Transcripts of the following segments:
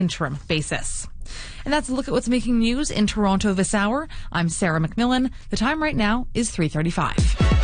interim basis. And that's a look at what's making news in Toronto this hour. I'm Sarah McMillan. The time right now is 3:35.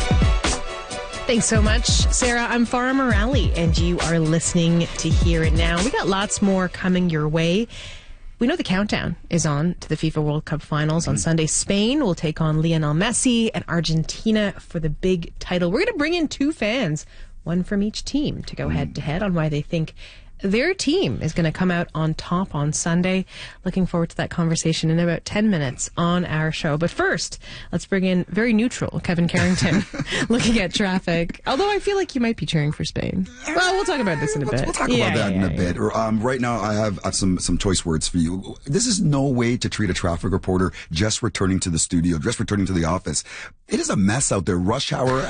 Thanks so much, Sarah. I'm Farah Morali, and you are listening to Hear It Now. We got lots more coming your way. We know the countdown is on to the FIFA World Cup finals. On Sunday, Spain will take on Lionel Messi and Argentina for the big title. We're going to bring in two fans, one from each team, to go head-to-head on why they think their team is going to come out on top on Sunday. Looking forward to that conversation in about 10 minutes on our show. But first, let's bring in very neutral Kevin Carrington looking at traffic. Although I feel like you might be cheering for Spain. Well, we'll talk about this in a bit. We'll talk about that in a bit. Right now, I have some choice words for you. This is no way to treat a traffic reporter just returning to the studio, just returning to the office. It is a mess out there. Rush hour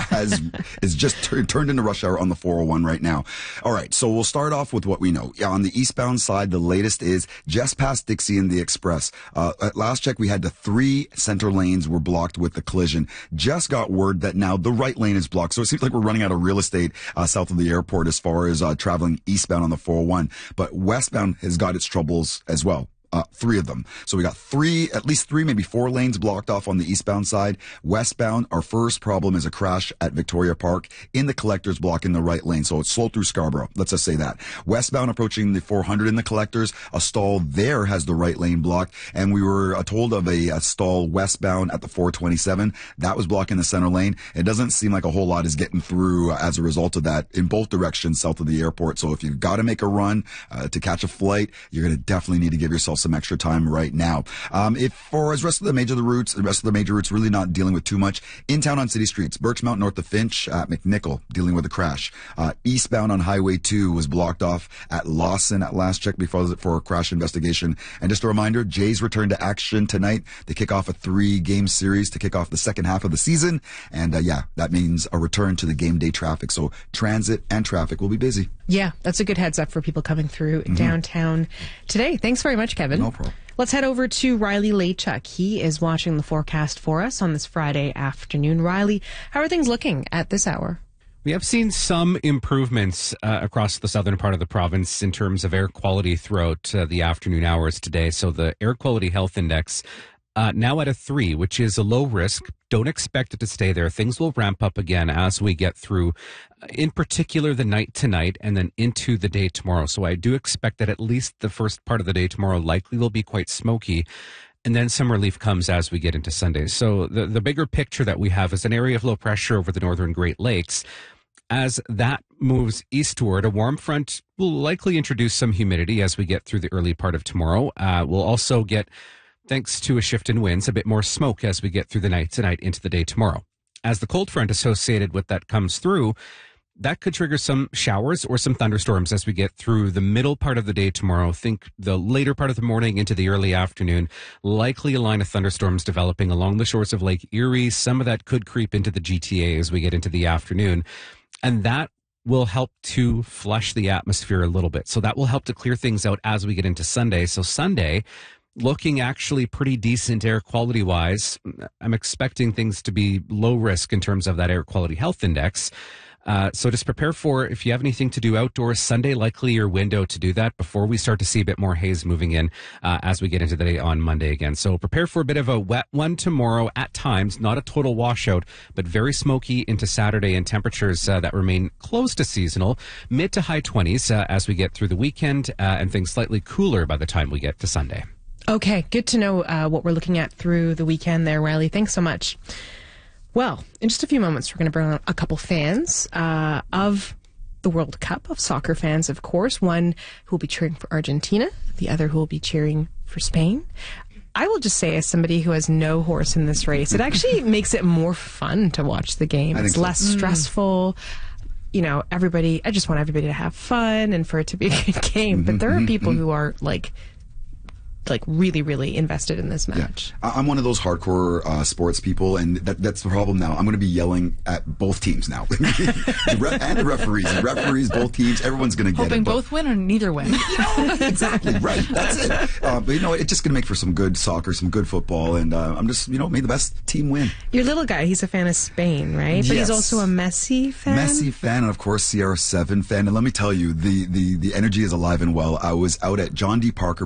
is just turned into rush hour on the 401 right now. All right, so we'll start off with what we know. On the eastbound side, the latest is just past Dixie and the Express. At last check, we had the 3 center lanes were blocked with the collision. Just got word that now the right lane is blocked. So it seems like we're running out of real estate south of the airport as far as traveling eastbound on the 401. But westbound has got its troubles as well. 3 of them. So we got at least 3, maybe 4 lanes blocked off on the eastbound side. Westbound, our first problem is a crash at Victoria Park in the collectors blocking the right lane. So it's slow through Scarborough. Let's just say that. Westbound approaching the 400 in the collectors, a stall there has the right lane blocked. And we were told of a stall westbound at the 427. That was blocking the center lane. It doesn't seem like a whole lot is getting through as a result of that in both directions south of the airport. So if you've got to make a run to catch a flight, you're going to definitely need to give yourself some extra time right now. The rest of the major routes really not dealing with too much. In town on city streets, Birchmount north of Finch at McNichol dealing with a crash. Eastbound on Highway 2 was blocked off at Lawson at last check for a crash investigation. And just a reminder, Jays return to action tonight. They kick off a 3-game series to kick off the second half of the season. And that means a return to the game day traffic. So transit and traffic will be busy. Yeah, that's a good heads up for people coming through downtown today. Thanks very much, Kevin. No problem. Let's head over to Riley Lachuk. He is watching the forecast for us on this Friday afternoon. Riley, how are things looking at this hour? We have seen some improvements across the southern part of the province in terms of air quality throughout the afternoon hours today. So the Air Quality Health Index now at a 3, which is a low risk. Don't expect it to stay there. Things will ramp up again as we get through, in particular, the night tonight and then into the day tomorrow. So I do expect that at least the first part of the day tomorrow likely will be quite smoky. And then some relief comes as we get into Sunday. So the bigger picture that we have is an area of low pressure over the northern Great Lakes. As that moves eastward, a warm front will likely introduce some humidity as we get through the early part of tomorrow. We'll also get, thanks to a shift in winds, a bit more smoke as we get through the night tonight into the day tomorrow. As the cold front associated with that comes through, that could trigger some showers or some thunderstorms as we get through the middle part of the day tomorrow. Think the later part of the morning into the early afternoon. Likely a line of thunderstorms developing along the shores of Lake Erie. Some of that could creep into the GTA as we get into the afternoon. And that will help to flush the atmosphere a little bit. So that will help to clear things out as we get into Sunday. So Sunday, looking actually pretty decent air quality wise. I'm expecting things to be low risk in terms of that air quality health index. So just prepare for, if you have anything to do outdoors, Sunday likely your window to do that before we start to see a bit more haze moving in as we get into the day on Monday again. So prepare for a bit of a wet one tomorrow at times, not a total washout, but very smoky into Saturday, and temperatures that remain close to seasonal, mid to high 20s as we get through the weekend, and things slightly cooler by the time we get to Sunday. Okay, good to know what we're looking at through the weekend there, Riley. Thanks so much. Well, in just a few moments, we're going to bring on a couple fans of the World Cup, of soccer fans, of course. One who will be cheering for Argentina, the other who will be cheering for Spain. I will just say, as somebody who has no horse in this race, it actually makes it more fun to watch the game. It's less stressful. You know, I just want everybody to have fun and for it to be a good game. But there are people who are like really, really invested in this match. Yeah. I'm one of those hardcore sports people, and that's the problem now. I'm going to be yelling at both teams now. And the referees. The referees, both teams, everyone's going to get hoping it. Both win or neither win. Exactly, right. That's it. But, it's just going to make for some good soccer, some good football, and I'm just, may the best team win. Your little guy, he's a fan of Spain, right? But he's also a Messi fan? Messi fan, and of course, CR7 fan. And let me tell you, the energy is alive and well. I was out at John D. Parker